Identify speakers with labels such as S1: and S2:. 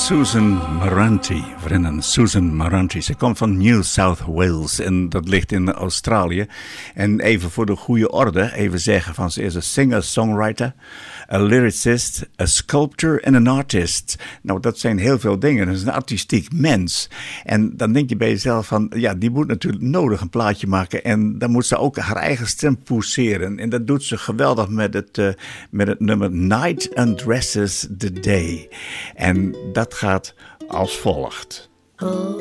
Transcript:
S1: Susan Moranti, vrienden, Susan Moranti. Ze komt van New South Wales en dat ligt in Australië. En even voor de goede orde, even zeggen van ze is een singer-songwriter, een lyricist, een sculptor en een artist. Nou, dat zijn heel veel dingen. Dat is een artistiek mens. En dan denk je bij jezelf van, ja, die moet natuurlijk nodig een plaatje maken. En dan moet ze ook haar eigen stem pousseren. En dat doet ze geweldig met het nummer Night Undresses the Day. En dat gaat als volgt.
S2: Oh,